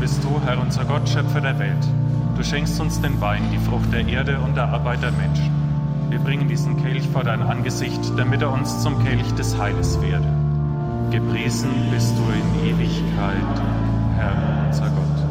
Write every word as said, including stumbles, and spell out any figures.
bist du, Herr unser Gott, Schöpfer der Welt. Du schenkst uns den Wein, die Frucht der Erde und der Arbeit der Menschen. Wir bringen diesen Kelch vor dein Angesicht, damit er uns zum Kelch des Heiles werde. Gepriesen bist du in Ewigkeit, Herr unser Gott.